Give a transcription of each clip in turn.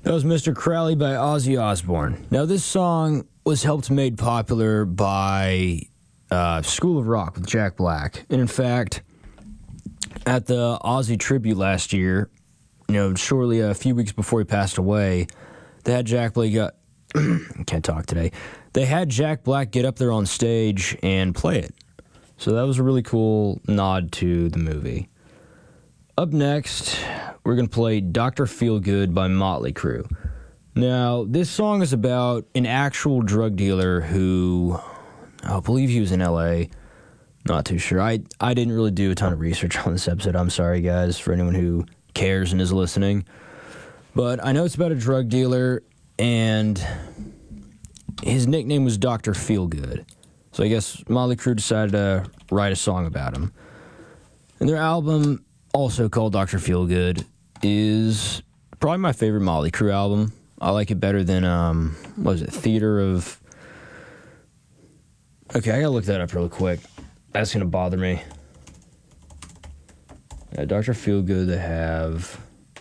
That was Mr. Crowley by Ozzy Osbourne. Now, this song was helped made popular by School of Rock with Jack Black. And in fact, at the Ozzy tribute last year, shortly a few weeks before he passed away, they had Jack Black can't talk today. They had Jack Black get up there on stage and play it. So that was a really cool nod to the movie. Up next, we're going to play Dr. Feelgood by Motley Crue. Now, this song is about an actual drug dealer who, I believe he was in L.A., not too sure. I didn't really do a ton of research on this episode. I'm sorry, guys, for anyone who cares and is listening. But I know it's about a drug dealer, and his nickname was Dr. Feelgood. So I guess Motley Crue decided to write a song about him. And their album, also called Dr. Feelgood, is probably my favorite Motley Crue album. I like it better than, Theater of... Okay, I gotta look that up really quick. That's gonna bother me. Yeah, Dr. Feelgood, they have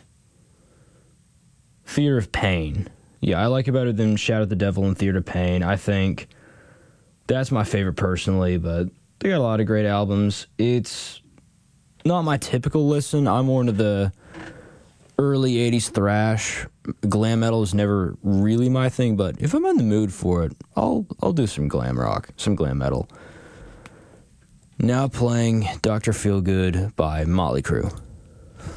Theater of Pain. Yeah, I like it better than Shout at the Devil and Theater of Pain. I think that's my favorite personally, but they got a lot of great albums. It's not my typical listen. I'm more into the early 80s thrash. Glam metal is never really my thing, but if I'm in the mood for it, I'll do some glam rock, some glam metal. Now playing Dr. Feelgood by Motley Crue.